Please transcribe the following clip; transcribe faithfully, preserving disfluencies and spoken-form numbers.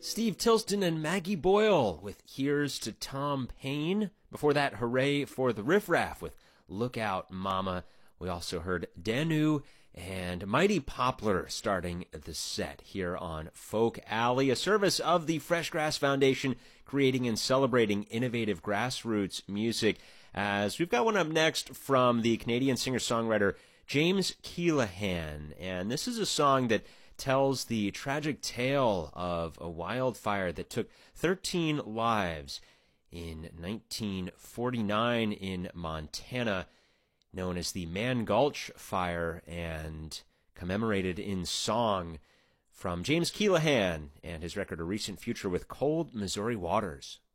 Steve Tilston and Maggie Boyle with Here's to Tom Paine. Before that, hooray for the Riff Raff with Look Out Mama. We also heard Danu and Mighty Poplar starting the set here on Folk Alley, a service of the Fresh Grass Foundation, creating and celebrating innovative grassroots music. As we've got one up next from the Canadian singer-songwriter James Keelaghan, and this is a song that tells the tragic tale of a wildfire that took thirteen lives in nineteen forty-nine in Montana, known as the Mann Gulch Fire, and commemorated in song from James Keelaghan and his record A Recent Future with Cold Missouri Waters.